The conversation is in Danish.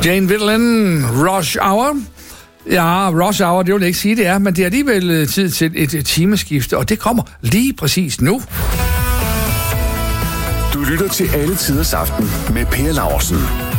Jane Vittelen, Rush Hour. Ja, Rush Hour, det vil jeg ikke sige, det er, men det er alligevel tid til et timeskifte, og det kommer lige præcis nu. Du lytter til Alle Tiders Aften med Per Laursen.